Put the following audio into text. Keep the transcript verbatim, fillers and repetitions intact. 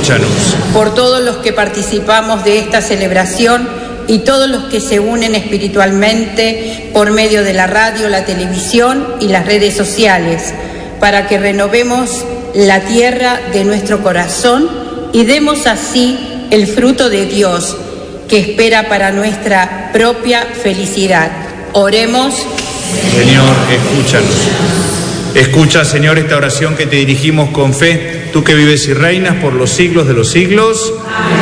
escúchanos. Por todos los que participamos de esta celebración y todos los que se unen espiritualmente por medio de la radio, la televisión y las redes sociales, para que renovemos la tierra de nuestro corazón y demos así el fruto de Dios que espera para nuestra propia felicidad. Oremos. Señor, escúchanos. Escucha, Señor, esta oración que te dirigimos con fe, tú que vives y reinas por los siglos de los siglos. Amén.